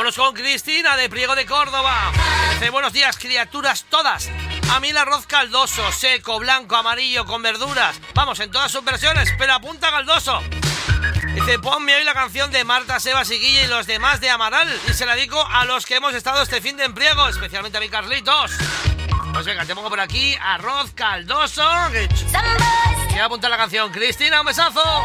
Vámonos con Cristina de Priego de Córdoba. Dice, buenos días, criaturas todas. A mí el arroz caldoso, seco, blanco, amarillo, con verduras. Vamos, en todas sus versiones, pero apunta caldoso. Dice, ponme hoy la canción de Marta, Sebas y Guille y los demás de Amaral. Y se la dedico a los que hemos estado este fin de en Priego, especialmente a mi Carlitos. Pues venga, te pongo por aquí arroz caldoso. Quiero apuntar la canción. Cristina, un besazo.